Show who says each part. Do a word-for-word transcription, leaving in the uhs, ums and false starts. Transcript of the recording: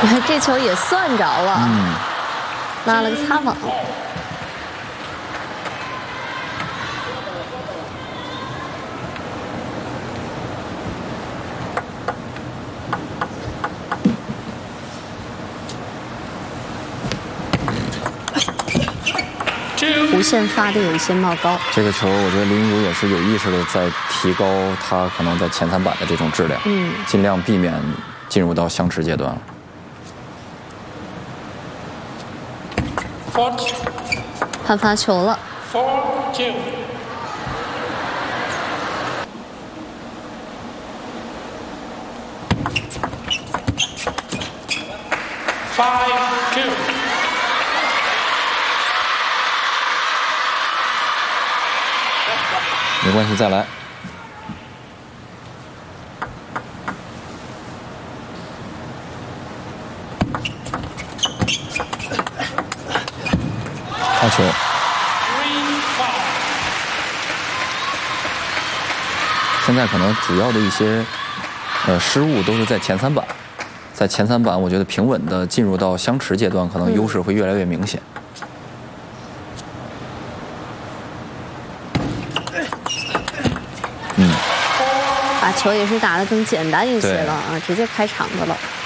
Speaker 1: 这球也算着了，嗯，拉了个擦网。弧线发的有一些冒高。
Speaker 2: 这个球，我觉得林儒也是有意识的在提高他可能在前三板的这种质量，嗯，尽量避免进入到相持阶段了。
Speaker 1: 判罚球了。
Speaker 3: Five two。
Speaker 2: 没关系，再来。发球。现在可能主要的一些呃失误都是在前三板，在前三板，我觉得平稳的进入到相持阶段，可能优势会越来越明显。
Speaker 1: 把球也是打得更简单一些了啊，直接开场的了。